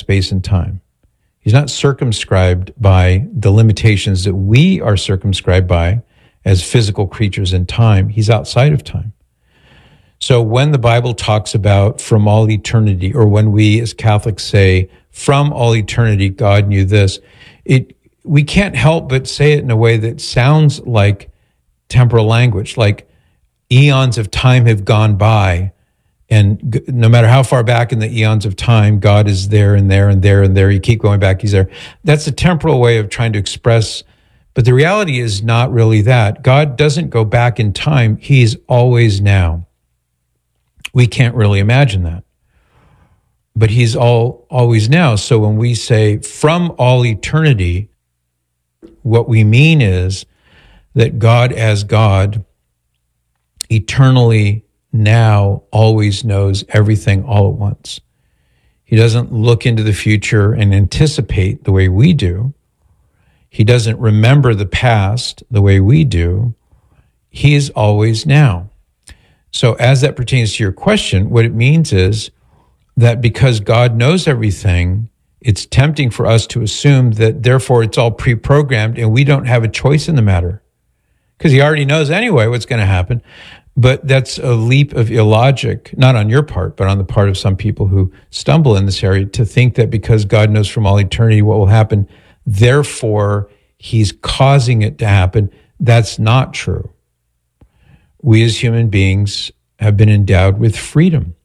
space and time. He's not circumscribed by the limitations that we are circumscribed by as physical creatures in time. He's outside of time. So when the Bible talks about from all eternity, or when we as Catholics say, from all eternity, God knew this, we can't help but say it in a way that sounds like temporal language, like eons of time have gone by, and no matter how far back in the eons of time, God is there and there and there and there. You keep going back, he's there. That's a temporal way of trying to express, but the reality is not really that. God doesn't go back in time. He's always now. We can't really imagine that. But he's always now. So when we say from all eternity, what we mean is that God as God eternally now always knows everything all at once. He doesn't look into the future and anticipate the way we do. He doesn't remember the past the way we do. He is always now. So as that pertains to your question, what it means is that because God knows everything, it's tempting for us to assume that therefore it's all pre-programmed and we don't have a choice in the matter, because he already knows anyway what's going to happen. But that's a leap of illogic, not on your part, but on the part of some people who stumble in this area, to think that because God knows from all eternity what will happen, therefore he's causing it to happen. That's not true. We as human beings have been endowed with freedom.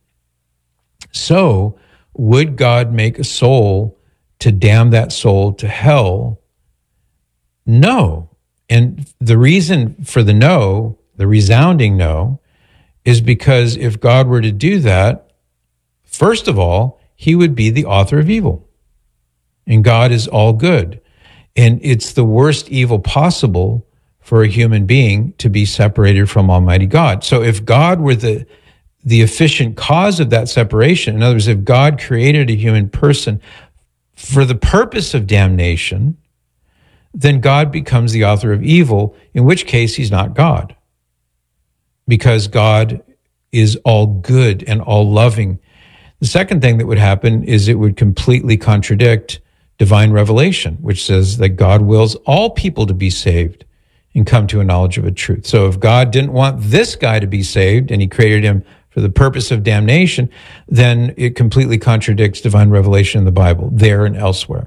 So, would God make a soul to damn that soul to hell? No. And the reason for the no, the resounding no, is because if God were to do that, first of all, he would be the author of evil. And God is all good. And it's the worst evil possible for a human being to be separated from Almighty God. So if God were the efficient cause of that separation, in other words, if God created a human person for the purpose of damnation, then God becomes the author of evil, in which case he's not God. Because God is all good and all loving. The second thing that would happen is it would completely contradict divine revelation, which says that God wills all people to be saved and come to a knowledge of a truth. So if God didn't want this guy to be saved and he created him for the purpose of damnation, then it completely contradicts divine revelation in the Bible, there and elsewhere.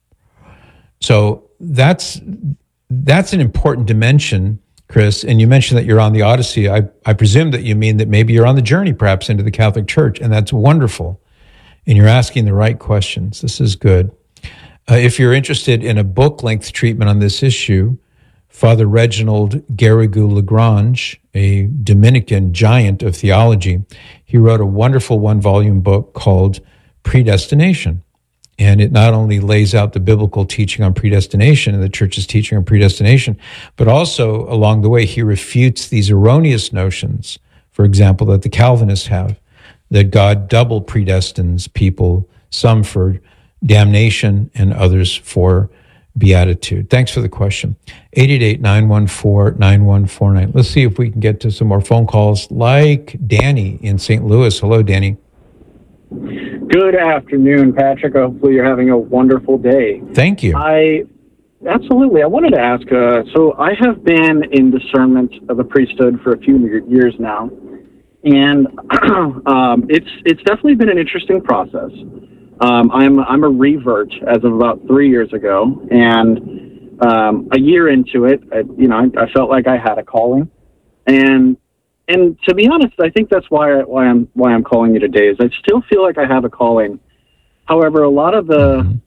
So that's an important dimension, Chris. And you mentioned that you're on the Odyssey. I presume that you mean that maybe you're on the journey perhaps into the Catholic Church, and that's wonderful. And you're asking the right questions. This is good. If you're interested in a book-length treatment on this issue, Father Reginald Garrigou-Lagrange, a Dominican giant of theology, he wrote a wonderful one-volume book called Predestination. And it not only lays out the biblical teaching on predestination and the church's teaching on predestination, but also along the way, he refutes these erroneous notions, for example, that the Calvinists have, that God double predestines people, some for damnation and others for beatitude. Thanks for the question. 888-914-9149. Let's see if we can get to some more phone calls like Danny in St. Louis. Hello, Danny. Good afternoon, Patrick. Hopefully you're having a wonderful day. Thank you. Absolutely. I wanted to ask, so I have been in discernment of the priesthood for a few years now, and it's definitely been an interesting process. I'm a revert as of about 3 years ago, and a year into it, I felt like I had a calling, and to be honest, I think that's why I'm calling you today. Is I still feel like I have a calling. However, a lot of the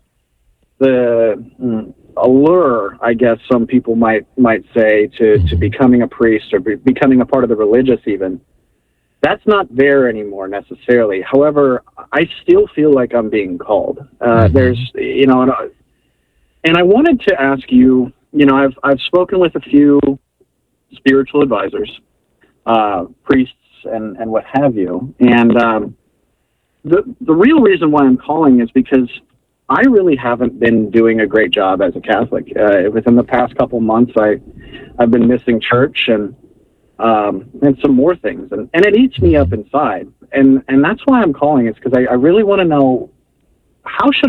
allure, I guess some people might say, to becoming a priest or becoming a part of the religious even, that's not there anymore necessarily. However, I still feel like I'm being called. There's, and I wanted to ask you, I've spoken with a few spiritual advisors, priests and what have you. And the real reason why I'm calling is because I really haven't been doing a great job as a Catholic. Within the past couple months, I've been missing church and some more things, and it eats me up inside. And that's why I'm calling, is because I really want to know, how should